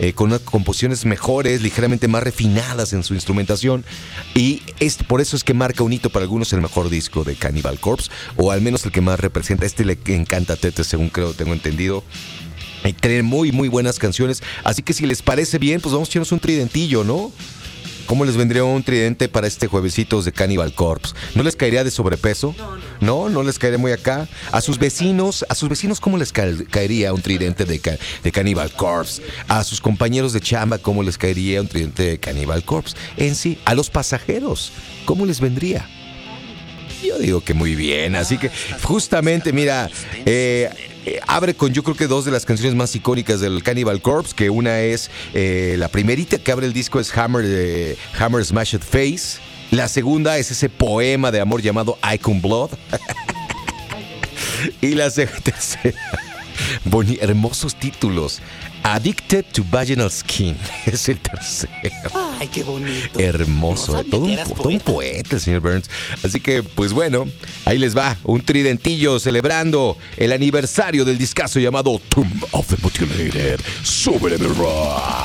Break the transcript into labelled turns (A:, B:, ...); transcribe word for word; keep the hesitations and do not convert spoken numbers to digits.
A: eh, con unas composiciones mejores, ligeramente más refinadas en su instrumentación. Y es, por eso es que marca un hito para algunos el mejor disco de Cannibal Corpse, o al menos el que más representa. Este le encanta a Tete, según creo, tengo entendido. Y tiene muy, muy buenas canciones. Así que si les parece bien, pues vamos a echarnos un tridentillo, ¿no? ¿Cómo les vendría un tridente para este juevesitos de Cannibal Corpse? ¿No les caería de sobrepeso?
B: No, no.
A: ¿No? ¿No les caería muy acá? A sus vecinos, a sus vecinos, ¿cómo les ca- caería un tridente de, ca- de Cannibal Corpse? A sus compañeros de chamba, ¿cómo les caería un tridente de Cannibal Corpse? En sí, a los pasajeros, ¿cómo les vendría? Yo digo que muy bien, así que justamente, mira, eh, eh, abre con yo creo que dos de las canciones más icónicas del Cannibal Corpse, que una es eh, la primerita que abre el disco es Hammer, eh, Hammer Smashed Face, la segunda es ese poema de amor llamado Icon Blood, y la se- tercera, boni- hermosos títulos, Addicted to Vaginal Skin, es el tercero.
B: Ay, qué bonito.
A: Hermoso,
B: No sabía
A: todo,
B: que
A: un,
B: eras
A: todo un
B: poeta.
A: poeta el señor Burns. Así que, pues bueno, ahí les va, un tridentillo celebrando el aniversario del discazo llamado Tomb of the Mutilated. ¡Súbele, mi rock!